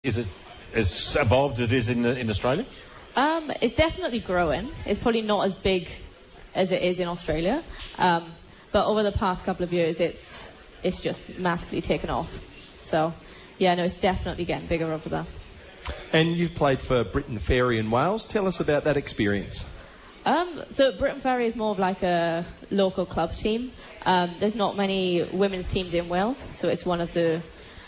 Is it as evolved as it is in Australia? It's definitely growing. It's probably not as big as it is in Australia, but over the past couple of years, it's just massively taken off. So, yeah, no, it's definitely getting bigger over there. And you've played for Britain Ferry in Wales. Tell us about that experience. So Britain Ferry is more of like a local club team. There's not many women's teams in Wales, so it's one of the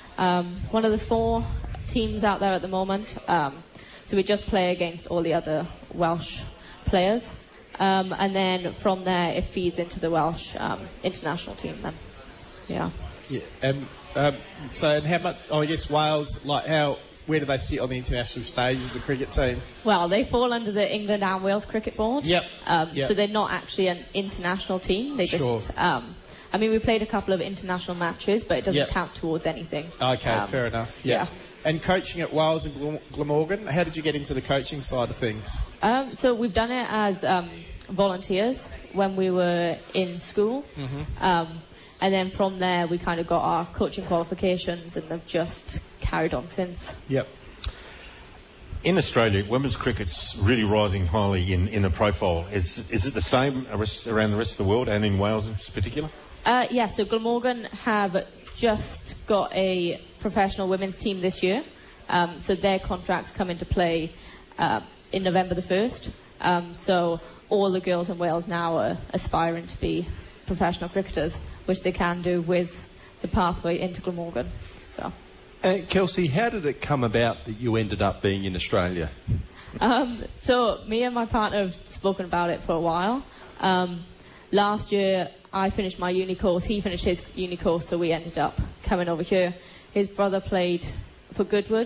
4 teams out there at the moment. So we just play against all the other Welsh players, and then from there it feeds into the Welsh international team. Then, yeah. Yeah. And how much? I guess Wales, where do they sit on the international stage as a cricket team? Well, they fall under the England and Wales Cricket Board. Yep. So they're not actually an international team. They just. I mean, we played a couple of international matches, but it doesn't count towards anything. Okay, fair enough. Yeah. And coaching at Wales and Glamorgan, how did you get into the coaching side of things? So we've done it as volunteers when we were in school. Mm-hmm. And then from there, we kind of got our coaching qualifications and have just carried on since. Yep. In Australia, women's cricket's really rising highly in the profile. Is it the same around the rest of the world and in Wales in particular? Yeah, so Glamorgan have just got a professional women's team this year. So their contracts come into play in November the 1st. So all the girls in Wales now are aspiring to be professional cricketers, which they can do with the pathway into Glamorgan. So. Kelsey, how did it come about that you ended up being in Australia? So me and my partner have spoken about it for a while. Last year I finished my uni course, he finished his uni course, so we ended up coming over here. His brother played for Goodwood,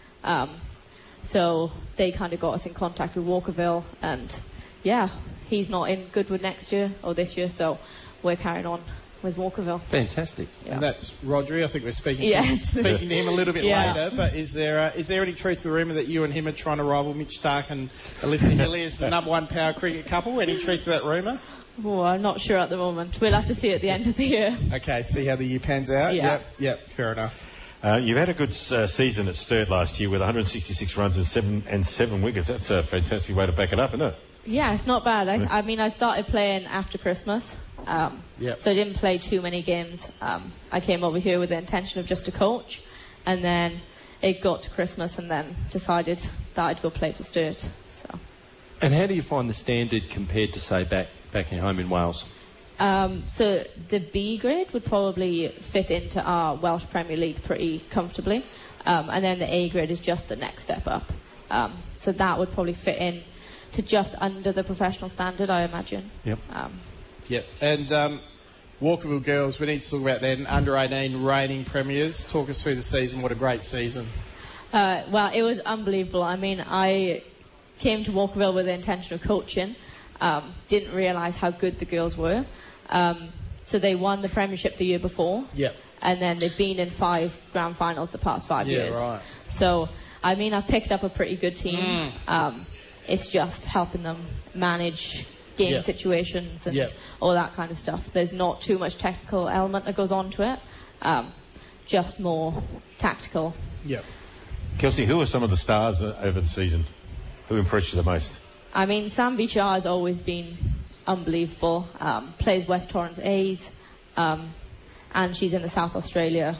so they kind of got us in contact with Walkerville, and yeah, he's not in Goodwood next year or this year, so we're carrying on with Walkerville. Fantastic. Yeah. And that's Rodri. I think we're speaking to him a little bit later. But is there any truth to the rumour that you and him are trying to rival Mitch Starc and Alyssa Healy as the number 1 power cricket couple? Any truth to that rumour? Oh, I'm not sure at the moment. We'll have to see at the end of the year. Okay, see how the year pans out. Yeah. Yep, fair enough. You've had a good season at Sturt last year with 166 runs and 7 wickets. That's a fantastic way to back it up, isn't it? Yeah, it's not bad. I mean, I started playing after Christmas, so I didn't play too many games. I came over here with the intention of just to coach, and then it got to Christmas and then decided that I'd go play for Sturt. So. And how do you find the standard compared to, say, back at home in Wales? So the B grade would probably fit into our Welsh Premier League pretty comfortably, and then the A grade is just the next step up. So that would probably fit in to just under the professional standard, I imagine. Yep. Yep. And Walkerville girls, we need to talk about them. Under 18 reigning premiers. Talk us through the season. What a great season. Well, it was unbelievable. I mean, I came to Walkerville with the intention of coaching. Didn't realise how good the girls were. So they won the premiership the year before. Yep. And then they've been in 5 grand finals the past 5 years. Yeah, right. So, I mean, I picked up a pretty good team. It's just helping them manage game situations and all that kind of stuff. There's not too much technical element that goes on to it, just more tactical. Yep. Kelsey, who are some of the stars over the season? Who impressed you the most? I mean, Sam Vichar has always been unbelievable. Plays West Torrens A's, and she's in the South Australia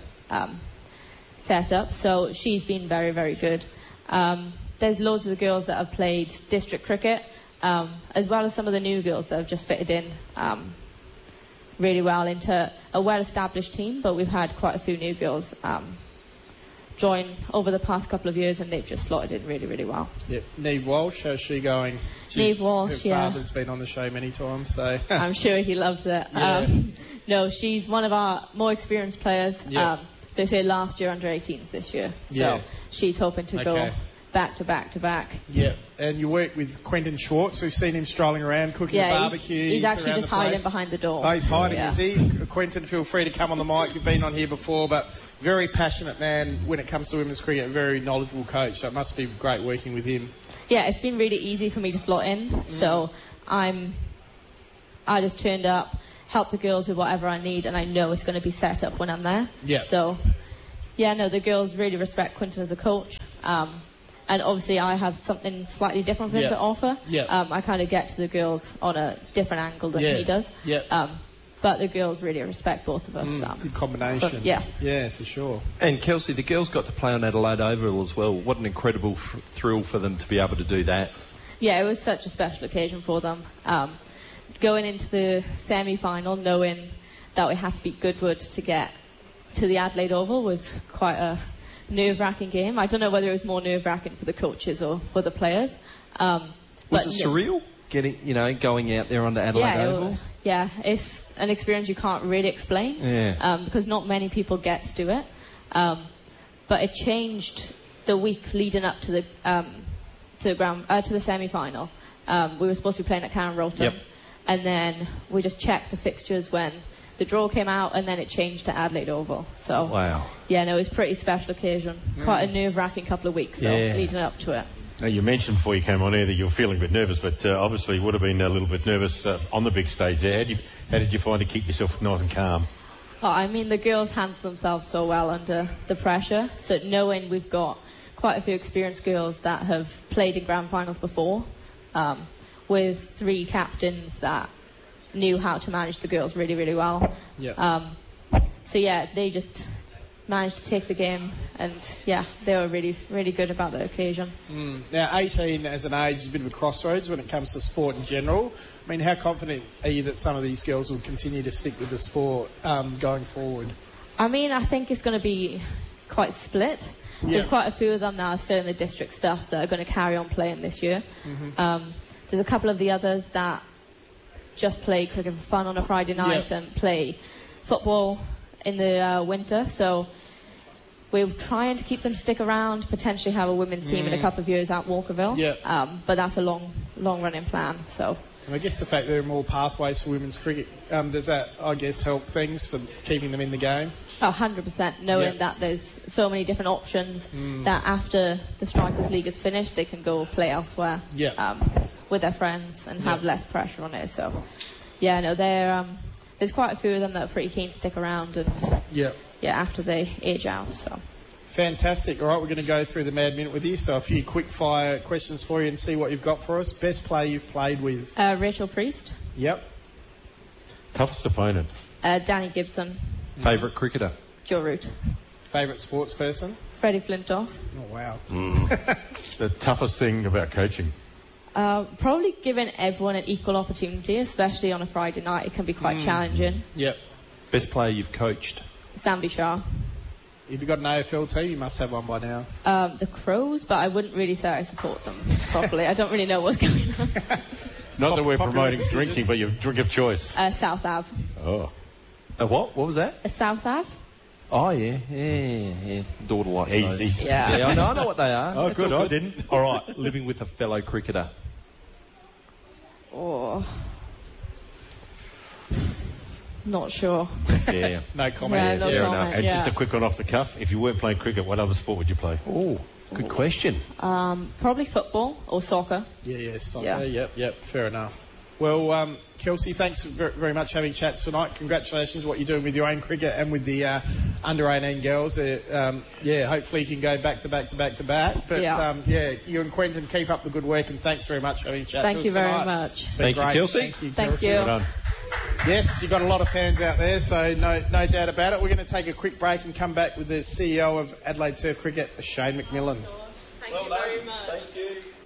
setup, so she's been very, very good. There's loads of the girls that have played district cricket, as well as some of the new girls that have just fitted in really well into a well-established team, but we've had quite a few new girls join over the past couple of years, and they've just slotted in really, really well. Yep. Neve Walsh, how's she going? Neve Walsh, her father's been on the show many times, so... I'm sure he loves it. Yeah. No, she's one of our more experienced players. Yeah. So say last year under 18s this year. So she's hoping to go back to back to back. Yeah, and you work with Quentin Schwartz. We've seen him strolling around cooking a barbecue. He's actually just hiding behind the door. Oh, he's hiding, is he? Quentin, feel free to come on the mic. You've been on here before, but very passionate man when it comes to women's cricket, very knowledgeable coach, so it must be great working with him. Yeah, it's been really easy for me to slot in, so I just turned up, help the girls with whatever I need, and I know it's going to be set up when I'm there. Yeah. So Yeah, no, the girls really respect Quinton as a coach. And obviously I have something slightly different for him to offer. I kind of get to the girls on a different angle than he does. But the girls really respect both of us. Good combination. Yeah, for sure. And Kelsey, the girls got to play on Adelaide Oval as well. What an incredible thrill for them to be able to do that. Yeah, it was such a special occasion for them. Going into the semi-final, knowing that we had to beat Goodwood to get to the Adelaide Oval was quite a nerve-wracking game. I don't know whether it was more nerve-wracking for the coaches or for the players. Was it surreal going out there on the Adelaide Oval? Yeah, it's an experience you can't really explain because not many people get to do it. But it changed the week leading up to the semi-final. We were supposed to be playing at Karen Roten, and then we just checked the fixtures when the draw came out, and then it changed to Adelaide Oval. So yeah, no, it was a pretty special occasion. Quite a nerve-wracking couple of weeks though, leading up to it. Now, you mentioned before you came on air that you were feeling a bit nervous, but obviously you would have been a little bit nervous on the big stage there. How did you find to keep yourself nice and calm? Oh, I mean, the girls handled themselves so well under the pressure. So knowing we've got quite a few experienced girls that have played in grand finals before, with 3 captains that knew how to manage the girls really, really well. So yeah, they just managed to take the game, and they were really, really good about the occasion. Now, 18 as an age is a bit of a crossroads when it comes to sport in general. I mean, how confident are you that some of these girls will continue to stick with the sport going forward? I mean, I think it's going to be quite split. There's quite a few of them that are still in the district stuff that are going to carry on playing this year. There's a couple of the others that just play cricket for fun on a Friday night and play football in the winter, so we're trying to keep them stick around, potentially have a women's team in a couple of years at Walkerville. But that's a long running plan. So, and I guess the fact there are more pathways for women's cricket, does that, I guess, help things for keeping them in the game? 100%, knowing that there's so many different options that after the Strikers League is finished, they can go play elsewhere with their friends and have less pressure on it. So, there's quite a few of them that are pretty keen to stick around and after they age out. So fantastic. All right, we're going to go through the Mad Minute with you. So a few quick fire questions for you and see what you've got for us. Best player you've played with? Rachel Priest. Toughest opponent? Danny Gibson. Favourite cricketer? Joe Root. Favourite sports person? Freddie Flintoff. Oh wow. The toughest thing about coaching? Probably giving everyone an equal opportunity, especially on a Friday night. It can be quite challenging. Best player you've coached? Sambi Shah. Have you got an AFL team? You must have one by now. The Crows, but I wouldn't really say I support them properly. I don't really know what's going on. Not that we're promoting drinking, but your drink of choice. South Ave. Oh. A what? What was that? A South Ave. Oh, yeah. Daughter likes those. Yeah, I know what they are. Oh, good, I didn't. All right, living with a fellow cricketer. Oh. Not sure. Yeah. No comment. Yeah, no fair comment. enough. And just a quick one off the cuff. If you weren't playing cricket, what other sport would you play? Oh, good question. Probably football or soccer. Soccer. Yep. Fair enough. Well, Kelsey, thanks very much for having chats tonight. Congratulations on what you're doing with your own cricket and with the under-18 girls. Hopefully you can go back to back. But, you and Quentin, keep up the good work, and thanks very much for having chats with us tonight. Thank you very much. It's been great. Kelsey. Thank you, Thank Kelsey. you. Well done. Yes, you've got a lot of fans out there, so no doubt about it. We're going to take a quick break and come back with the CEO of Adelaide Turf Cricket, Shane McMillan. Thank you very much. Thank you.